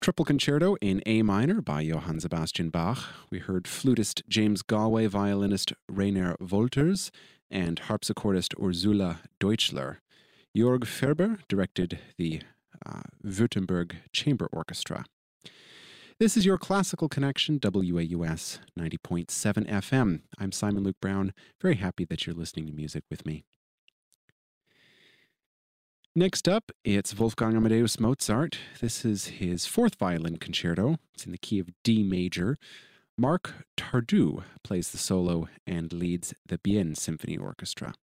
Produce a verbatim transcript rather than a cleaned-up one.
Triple Concerto in A minor by Johann Sebastian Bach. We heard flutist James Galway, violinist Rainer Wolters, and harpsichordist Ursula Deutschler. Jörg Ferber directed the uh, Württemberg Chamber Orchestra. This is your Classical Connection, W A U S ninety point seven F M. I'm Simon Luke Brown. Very happy that you're listening to music with me. Next up, it's Wolfgang Amadeus Mozart. This is his fourth violin concerto. It's in the key of D major. Marc Tardieu plays the solo and leads the Bienne Symphony Orchestra.